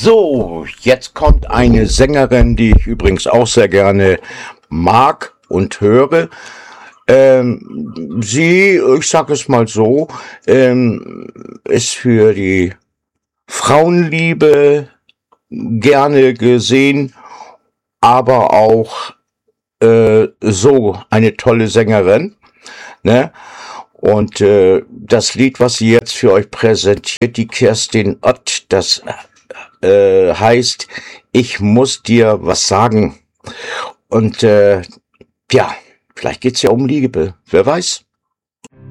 So, jetzt kommt eine Sängerin, die ich übrigens auch sehr gerne mag und höre. Ich sage es mal so, ist für die Frauenliebe gerne gesehen, aber auch so eine tolle Sängerin, ne? Und das Lied, was sie jetzt für euch präsentiert, die Kerstin Ott, das heißt, ich muss dir was sagen. Und ja, vielleicht geht's ja um Liebe, wer weiß.